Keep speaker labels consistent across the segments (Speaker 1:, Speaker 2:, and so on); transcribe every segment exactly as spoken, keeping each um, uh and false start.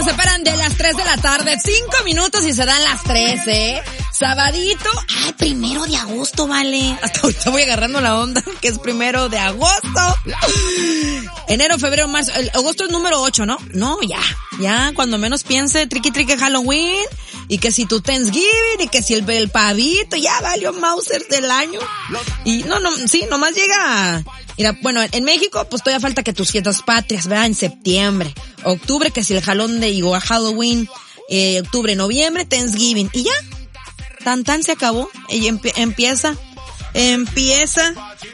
Speaker 1: separan de las tres de la tarde. Cinco minutos y se dan las tres, ¿eh? Sabadito. Ay, primero de agosto, vale. Hasta ahorita voy agarrando la onda, que es primero de agosto. Enero, febrero, marzo. El agosto es número ocho, ¿no? No, ya. Ya, cuando menos piense, triqui triqui Halloween. Y que si tu Thanksgiving, y que si el, el pavito, ya valió Mauser del año. Y no, no, sí, nomás llega. Mira, bueno, en México, pues todavía falta que tus fiestas patrias, ¿verdad? En septiembre. Octubre, que si el jalón de Igo a Halloween. Eh, octubre, noviembre, Thanksgiving. Y ya. Tan tan se acabó. Y empie- empieza, empieza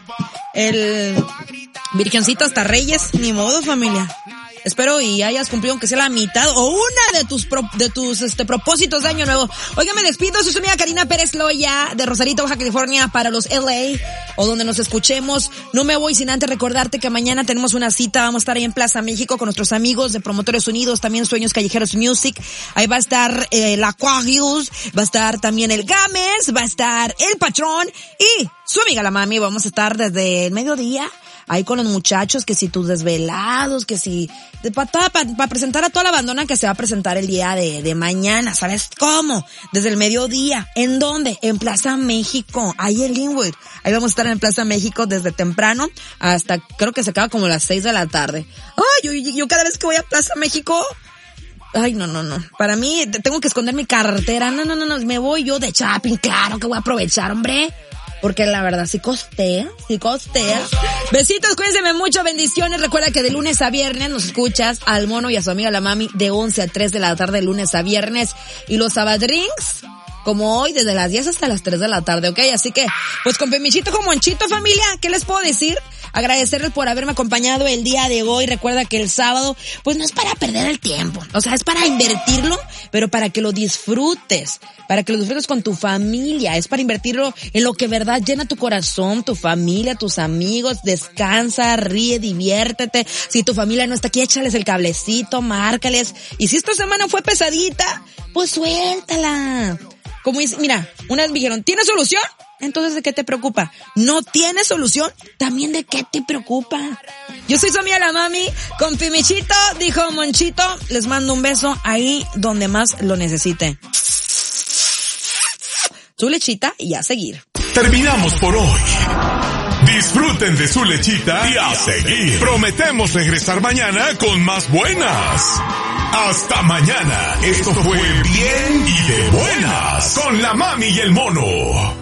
Speaker 1: el Virgencito hasta Reyes. Ni modo, familia. Espero y hayas cumplido aunque sea la mitad o una de tus pro, de tus este propósitos de año nuevo. Oiga, me despido, soy su amiga Karina Pérez Loya de Rosarito, Baja California, para los L A o donde nos escuchemos. No me voy sin antes recordarte que mañana tenemos una cita, vamos a estar ahí en Plaza México con nuestros amigos de Promotores Unidos, también Sueños Callejeros Music. Ahí va a estar eh, la Quagius, va a estar también el Gámez, va a estar el Patrón y su amiga la Mami. Vamos a estar desde el mediodía ahí con los muchachos, que si tus desvelados, que si para pa, pa, pa presentar a toda la bandona que se va a presentar el día de, de mañana. ¿Sabes cómo? Desde el mediodía. ¿En dónde? En Plaza México, ahí en Linwood. Ahí vamos a estar en Plaza México desde temprano hasta, creo que se acaba como las seis de la tarde. Ay, yo, yo cada vez que voy a Plaza México, ay, no, no, no. Para mí, tengo que esconder mi cartera. No, no, no, no. Me voy yo de shopping. Claro que voy a aprovechar, hombre. Porque la verdad, sí costea, sí costea. Besitos, cuídense mucho, bendiciones. Recuerda que de lunes a viernes nos escuchas al Mono y a su amiga la Mami de once a tres de la tarde, de lunes a viernes. Y los sabadrinks, como hoy, desde las diez hasta las tres de la tarde, ¿ok? Así que, pues con pemichito como monchito, familia, ¿qué les puedo decir? Agradecerles por haberme acompañado el día de hoy. Recuerda que el sábado, pues no es para perder el tiempo. O sea, es para invertirlo, pero para que lo disfrutes. Para que lo disfrutes con tu familia. Es para invertirlo en lo que verdad llena tu corazón, tu familia, tus amigos. Descansa, ríe, diviértete. Si tu familia no está aquí, échales el cablecito, márcales. Y si esta semana fue pesadita, pues suéltala. Como dice, mira, una vez me dijeron, ¿tiene solución? Entonces, ¿de qué te preocupa? ¿No tiene solución? También, ¿de qué te preocupa? Yo soy su amiga la Mami, con Pimichito, dijo Monchito. Les mando un beso ahí donde más lo necesite. Su lechita y a seguir.
Speaker 2: Terminamos por hoy. Disfruten de su lechita y a seguir. Prometemos regresar mañana con más buenas. Hasta mañana. Esto fue Bien y de Buenas con la Mami y el Mono.